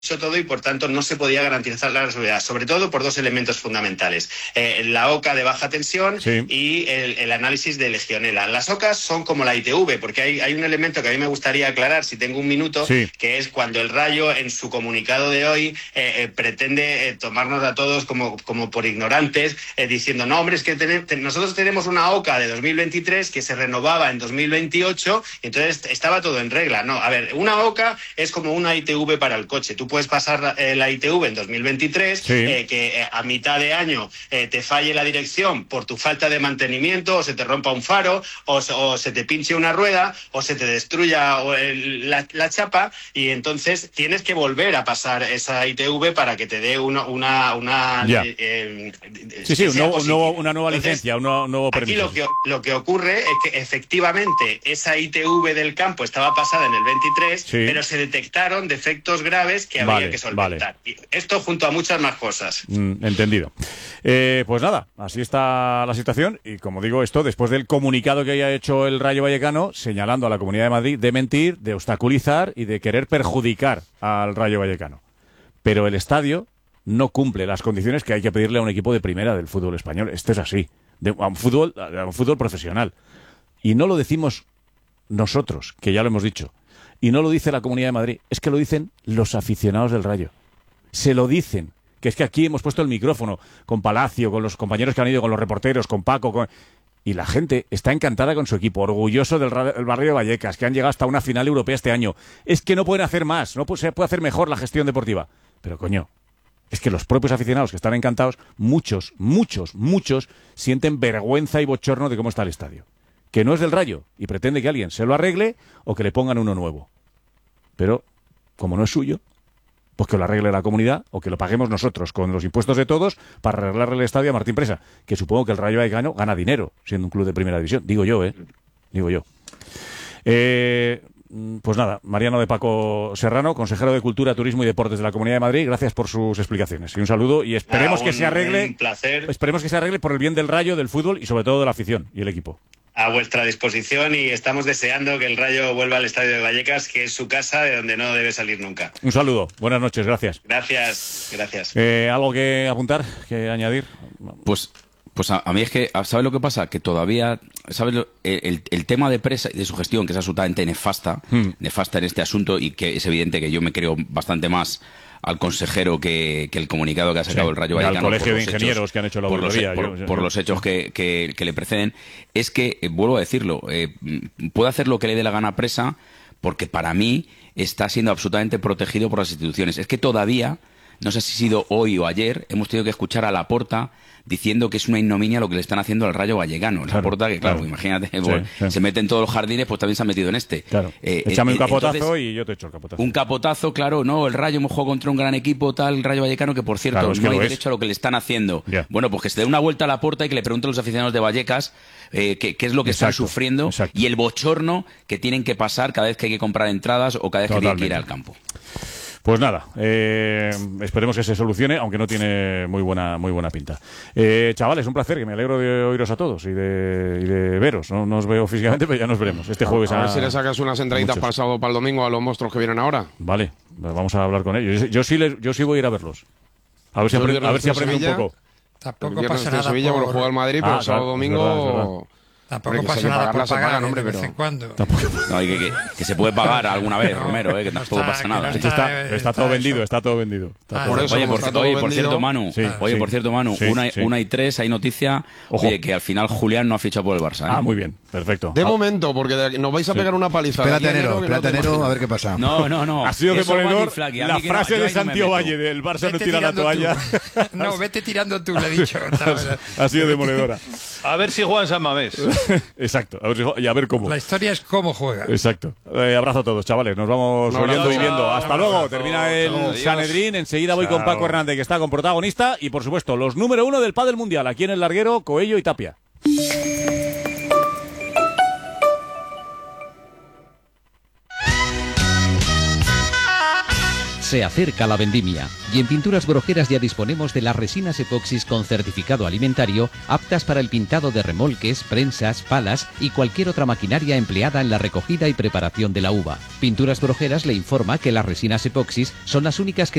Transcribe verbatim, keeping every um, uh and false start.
todo y por tanto no se podía garantizar la seguridad, sobre todo por dos elementos fundamentales, eh, la O C A de baja tensión sí. y el, el análisis de Legionela. Las O C As son como la I T V, porque hay, hay un elemento que a mí me gustaría aclarar, si tengo un minuto, sí. que es cuando el Rayo en su comunicado de hoy eh, eh, pretende eh, tomarnos a todos como, como por ignorantes, eh, diciendo, no hombre, es que ten, ten, nosotros tenemos una O C A de dos mil veintitrés que se renovaba en dos mil veintiocho, y entonces estaba todo en regla. No, a ver, una O C A es como una I T V para el coche. Tú puedes pasar eh, la I T V en dos mil veintitrés, sí. eh, que eh, a mitad de año eh, te falle la dirección por tu falta de mantenimiento, o se te rompa un faro, o, o se te pinche una rueda, o se te destruya el, la, la chapa, y entonces tienes que volver a pasar esa I T V para que te dé uno, una... una eh, eh, sí, sí, un nuevo, un nuevo, una nueva entonces, licencia, un nuevo, nuevo permiso. Aquí lo que, lo que ocurre es que efectivamente esa I T V del campo estaba pasada en el veintitrés, sí. pero se detectaron defectos graves que había vale, que solventar. Vale. Esto junto a muchas más cosas. Mm, entendido. Eh, pues nada, así está la situación y como digo esto, después del comunicado que haya hecho el Rayo Vallecano señalando a la Comunidad de Madrid de mentir, de obstaculizar y de querer perjudicar al Rayo Vallecano. Pero el estadio no cumple las condiciones que hay que pedirle a un equipo de primera del fútbol español. Esto es así, de, a, un fútbol, a un fútbol profesional. Y no lo decimos nosotros, que ya lo hemos dicho. Y no lo dice la Comunidad de Madrid, es que lo dicen los aficionados del Rayo. Se lo dicen, que es que aquí hemos puesto el micrófono con Palacio, con los compañeros que han ido, con los reporteros, con Paco, con... y la gente está encantada con su equipo, orgulloso del, del barrio de Vallecas, que han llegado hasta una final europea este año. Es que no pueden hacer más, no se puede hacer mejor la gestión deportiva. Pero coño, es que los propios aficionados que están encantados, muchos, muchos, muchos sienten vergüenza y bochorno de cómo está el estadio. Que no es del Rayo y pretende que alguien se lo arregle o que le pongan uno nuevo. Pero, como no es suyo, pues que lo arregle la comunidad o que lo paguemos nosotros con los impuestos de todos para arreglarle el estadio a Martín Presa, que supongo que el Rayo Vallecano gana dinero siendo un club de primera división. Digo yo, ¿eh? Digo yo. Eh, pues nada, Mariano de Paco Serrano, consejero de Cultura, Turismo y Deportes de la Comunidad de Madrid, gracias por sus explicaciones. Y un saludo y esperemos ah, un, que se arregle. Un placer. Esperemos que se arregle por el bien del Rayo, del fútbol y sobre todo de la afición y el equipo. A vuestra disposición y estamos deseando que el Rayo vuelva al estadio de Vallecas, que es su casa, de donde no debe salir nunca. Un saludo, buenas noches, gracias. Gracias, gracias. Eh, ¿Algo que apuntar, que añadir? Pues, pues a, a mí es que, ¿sabes lo que pasa? Que todavía, ¿sabes? Lo, el, el tema de Presa y de su gestión, que es absolutamente nefasta, hmm. nefasta en este asunto y que es evidente que yo me creo bastante más al consejero que, que el comunicado que ha sacado sí, el Rayo Vallecano al colegio de ingenieros hechos, que han hecho la auditoría por, los, por, por los hechos que, que, que le preceden, es que, eh, vuelvo a decirlo, eh, puede hacer lo que le dé la gana a Presa porque para mí está siendo absolutamente protegido por las instituciones. Es que todavía, no sé si ha sido hoy o ayer, hemos tenido que escuchar a Laporta diciendo que es una ignominia lo que le están haciendo al Rayo Vallecano. Claro, Laporta, que claro, claro. imagínate, sí, bueno, sí. se mete en todos los jardines, pues también se ha metido en este. Claro. Eh, Échame eh, un capotazo entonces, y yo te echo el capotazo. Un capotazo, claro, no, el Rayo hemos jugado contra un gran equipo, tal, el Rayo Vallecano, que por cierto, claro, es que no hay derecho a lo que le están haciendo. Yeah. Bueno, pues que se dé una vuelta a Laporta y que le pregunten a los aficionados de Vallecas eh, qué, qué es lo que exacto, están sufriendo exacto. y el bochorno que tienen que pasar cada vez que hay que comprar entradas o cada vez Totalmente. que tienen que ir al campo. Pues nada, eh, esperemos que se solucione, aunque no tiene muy buena muy buena pinta. Eh, chavales, un placer, que me alegro de oíros a todos y de, y de veros. No nos veo físicamente, pero ya nos veremos. Este jueves a, a ver a, si le sacas unas entraditas para el sábado, para el domingo a los monstruos que vienen ahora. Vale, vamos a hablar con ellos. Yo, yo, sí, les, yo sí voy a ir a verlos. A ver si, aprendo, a ver si aprendo un poco. Tampoco pasa nada Sevilla, por... bueno, juega el Madrid, pero ah, el sábado claro, domingo... es verdad, es verdad. Tampoco hombre, pasa nada por pagar, pagan, hombre, de vez pero... en cuando. No, que, que, que se puede pagar alguna vez, no, Romero, eh, que tampoco no está, pasa nada. No está, está, está, está todo eso. vendido, está todo vendido. Está ah, todo por eso, oye, por, está todo oye, vendido. por cierto, Manu, sí, oye, sí. por cierto, Manu, sí, una, sí. una y tres, hay noticia, Ojo. oye, que al final Julián no ha fichado por el Barça. ¿eh? Ah, muy bien, perfecto. De ah. momento, porque de, nos vais a pegar sí. una paliza. Espérate enero, espérate enero, a ver qué pasa. No, no, no. Ha sido demoledor la frase de Santiago Valle del Barça no tira la toalla. No, vete tirando tú, le he dicho. Ha sido demoledora. A ver si juega en San Mamés. Exacto, a ver si y a ver cómo. La historia es cómo juega. Exacto. Eh, abrazo a todos, chavales. Nos vamos no, oyendo no, y viendo. Hasta no, luego. No, Termina el no, Sanedrín. Enseguida voy Chao. con Paco Hernández, que está con protagonista. Y por supuesto, los número uno del pádel mundial. Aquí en el larguero, Coello y Tapia. Se acerca la vendimia y en Pinturas Brojeras ya disponemos de las resinas epoxis con certificado alimentario aptas para el pintado de remolques, prensas, palas y cualquier otra maquinaria empleada en la recogida y preparación de la uva. Pinturas Brojeras le informa que las resinas epoxis son las únicas que